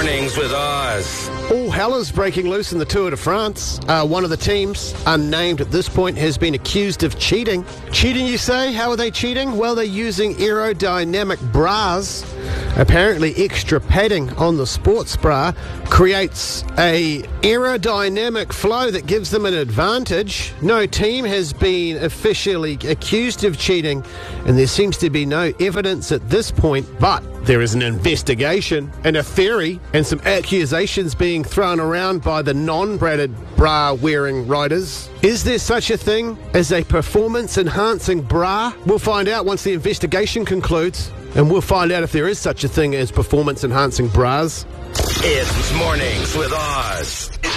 Mornings with Oz. All hell is breaking loose in the Tour de France. One of the teams, unnamed at this point, has been accused of cheating. Cheating, you say? How are they cheating? Well, they're using aerodynamic bras. Apparently, extra padding on the sports bra creates a aerodynamic flow that gives them an advantage. No team has been officially accused of cheating, and there seems to be no evidence at this point, but there is an investigation and a theory and some accusations being thrown around by the non-bradded bra-wearing riders. Is there such a thing as a performance-enhancing bra? We'll find out once the investigation concludes, and we'll find out if there is such a thing as performance-enhancing bras. It's Mornings with Oz.